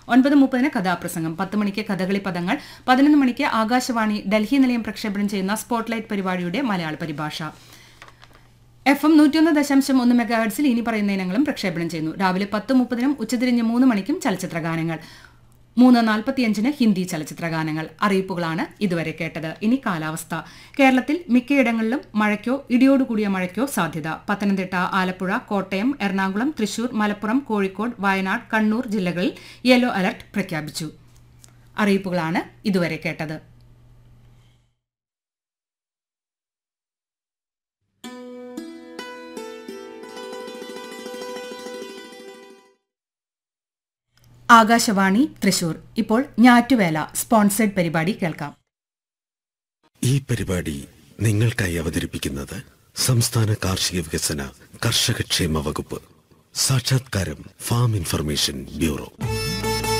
9:30 കഥാപ്രസംഗം, 10 മണിക്ക് കഥകളി പദങ്ങൾ, 11 മണിക്ക് ആകാശവാണി ഡൽഹി നിലയം പ്രക്ഷേപണം ചെയ്യുന്ന സ്പോട്ട്ലൈറ്റ് പരിപാടിയുടെ മലയാള പരിഭാഷ. FM 101.1 മെഗാഹെർട്സിൽ ഇനി പറയുന്ന ഇനങ്ങളും പ്രക്ഷേപണം ചെയ്യുന്നു. രാവിലെ 10:30 ഉച്ചതിരിഞ്ഞ് 3 മണിക്കും ചലച്ചിത്ര ഗാനങ്ങൾ, 3:45 ഹിന്ദി ചലച്ചിത്ര ഗാനങ്ങൾ. അറിയിപ്പുകളാണ് ഇതുവരെ കേട്ടത്. ഇനി കാലാവസ്ഥ. കേരളത്തിൽ മിക്കയിടങ്ങളിലും മഴയ്ക്കോ ഇടിയോടുകൂടിയ മഴയ്ക്കോ സാധ്യത. പത്തനംതിട്ട, ആലപ്പുഴ, കോട്ടയം, എറണാകുളം, തൃശൂർ, മലപ്പുറം, കോഴിക്കോട്, വയനാട്, കണ്ണൂർ ജില്ലകളിൽ യെല്ലോ അലർട്ട് പ്രഖ്യാപിച്ചു. അറിയിപ്പുകളാണ് ഇതുവരെ കേട്ടത്. ആകാശവാണി തൃശൂർ. ഇപ്പോൾ ഞാറ്റുവേല സ്പോൺസേഡ് പരിപാടി കേൾക്കാം. ഈ പരിപാടി നിങ്ങൾക്കായി അവതരിപ്പിക്കുന്നത് സംസ്ഥാന കാർഷിക വികസന കർഷകക്ഷേമ വകുപ്പ്. സാക്ഷാത്കാരം ഫാം ഇൻഫർമേഷൻ ബ്യൂറോ.